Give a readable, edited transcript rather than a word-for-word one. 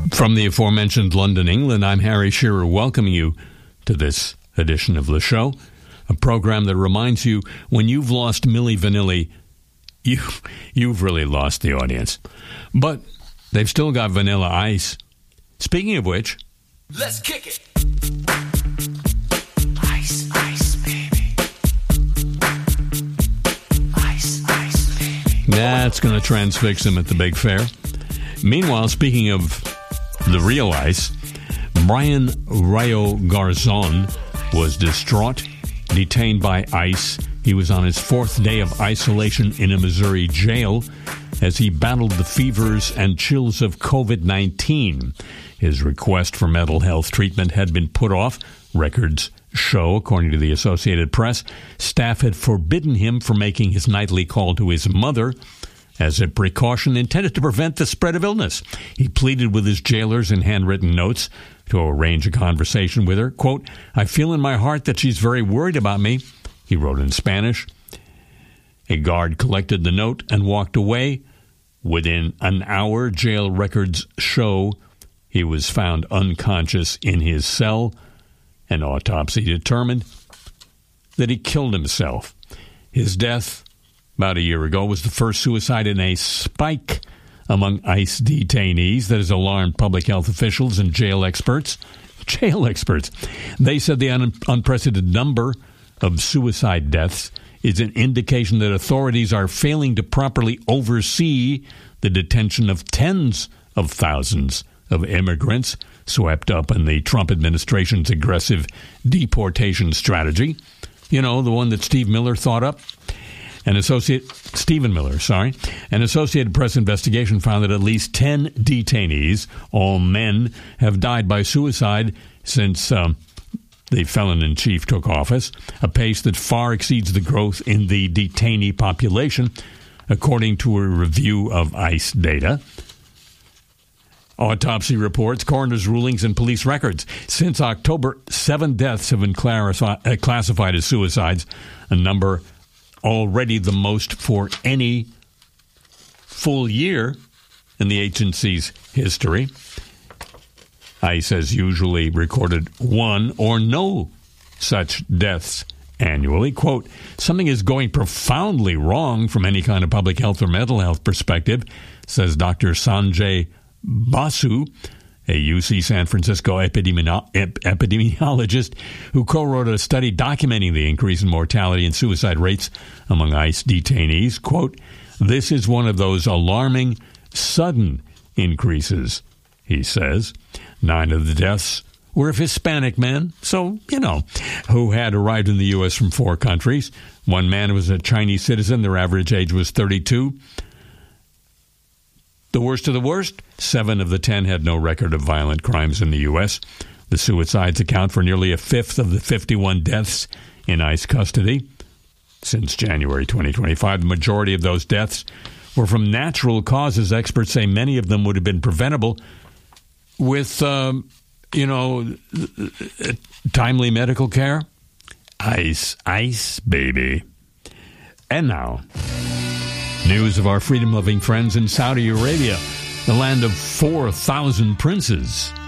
From the aforementioned London, England, I'm Harry Shearer, welcoming you to this edition of the show, a program that reminds you when you've lost Milli Vanilli, you've really lost the audience. But they've still got Vanilla Ice. Speaking of which, let's kick it. Ice, ice, baby. Ice, ice, baby. That's going to transfix him at the big fair. Meanwhile, speaking of the real ice, Brian Rayo Garzon was distraught, detained by ICE. He was on his fourth day of isolation in a Missouri jail as he battled the fevers and chills of COVID-19. His request for mental health treatment had been put off. Records show, according to the Associated Press, staff had forbidden him from making his nightly call to his mother as a precaution intended to prevent the spread of illness. He pleaded with his jailers in handwritten notes to arrange a conversation with her. Quote, "I feel in my heart that she's very worried about me," he wrote in Spanish. A guard collected the note and walked away. Within an hour, jail records show he was found unconscious in his cell. An autopsy determined that he killed himself. His death about a year ago was the first suicide in a spike among ICE detainees that has alarmed public health officials and jail experts. They said the unprecedented number of suicide deaths is an indication that authorities are failing to properly oversee the detention of tens of thousands of immigrants swept up in the Trump administration's aggressive deportation strategy. You know, the one that Stephen Miller thought up. An Associated Press investigation found that at least 10 detainees, all men, have died by suicide since the felon-in-chief took office, a pace that far exceeds the growth in the detainee population, according to a review of ICE data. Autopsy reports, coroner's rulings, and police records. Since October, 7 deaths have been classified as suicides, a number already the most for any full year in the agency's history. ICE has usually recorded one or no such deaths annually. Quote, "Something is going profoundly wrong from any kind of public health or mental health perspective," says Dr. Sanjay Basu, a UC San Francisco epidemiologist who co-wrote a study documenting the increase in mortality and suicide rates among ICE detainees. Quote, "This is one of those alarming, sudden increases," he says. 9 of the deaths were of Hispanic men, who had arrived in the U.S. from 4 countries. One man was a Chinese citizen. Their average age was 32. The worst of the worst, 7 of the 10 had no record of violent crimes in the U.S. The suicides account for nearly a fifth of the 51 deaths in ICE custody since January 2025. The majority of those deaths were from natural causes. Experts say many of them would have been preventable with, timely medical care. Ice, ice, baby. And now, news of our freedom-loving friends in Saudi Arabia, the land of 4,000 princes.